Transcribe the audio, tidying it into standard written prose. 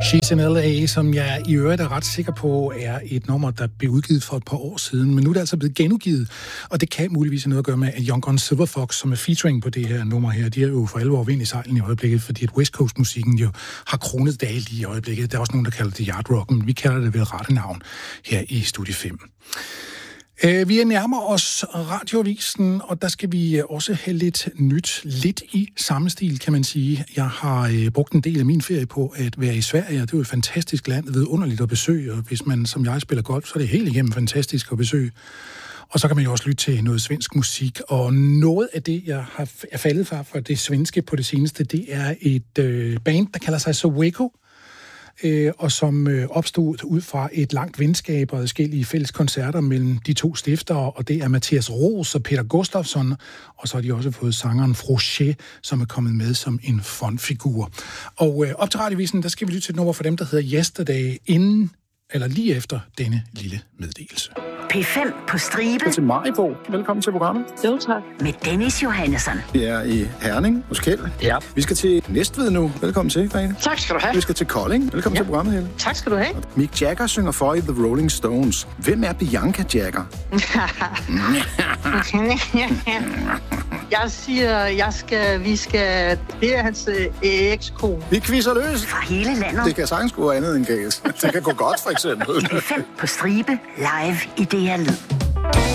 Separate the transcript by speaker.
Speaker 1: She's in L.A., som jeg i øvrigt er ret sikker på, er et nummer, der blev udgivet for et par år siden, men nu er det altså blevet genudgivet, og det kan muligvis have noget at gøre med, at Young Guns Silver Fox, som er featuring på det her nummer her, de er jo for alvor vind i sejlen i øjeblikket, fordi at West Coast-musikken jo har kronet dage lige i øjeblikket. Der er også nogen, der kalder det yard rock, men vi kalder det ved rette navn her i Studie 5. Vi nærmer os radioavisen, og der skal vi også have lidt nyt, lidt i samme stil, kan man sige. Jeg har brugt en del af min ferie på at være i Sverige, og det er jo et fantastisk land, vidunderligt at besøge, og hvis man som jeg spiller golf, så er det helt igennem fantastisk at besøge. Og så kan man jo også lytte til noget svensk musik, og noget af det, jeg er faldet for det svenske på det seneste, det er et band, der kalder sig Soweco, og som opstod ud fra et langt venskab og forskellige fælles koncerter mellem de to stiftere, og det er Mathias Roos og Peter Gustafsson, og så har de også fået sangeren Frochet, som er kommet med som en frontfigur. Og op til radiovisen, der skal vi lytte til et nummer for dem, der hedder Yesterday, inden eller lige efter denne lille meddelelse.
Speaker 2: P5 på stribe.
Speaker 3: Til Maribo. Velkommen til programmet.
Speaker 4: Jo, tak.
Speaker 2: Med Dennis Johannesson.
Speaker 3: Vi er i Herning hos Kjeld.
Speaker 4: Ja.
Speaker 3: Vi skal til Næstved nu. Velkommen til, Grete.
Speaker 4: Tak skal du have.
Speaker 3: Vi skal til Kolding. Velkommen til programmet, Helle.
Speaker 4: Tak skal du have.
Speaker 3: Mick Jagger synger for i The Rolling Stones. Hvem er Bianca Jagger?
Speaker 4: Jeg siger, det er hans ekskone.
Speaker 3: Vi quizzer løs.
Speaker 2: Fra hele landet.
Speaker 3: Det kan sagtens gå andet end galt. Det kan gå godt, for eksempel.
Speaker 2: P5 på stribe. Live i DR Lyd.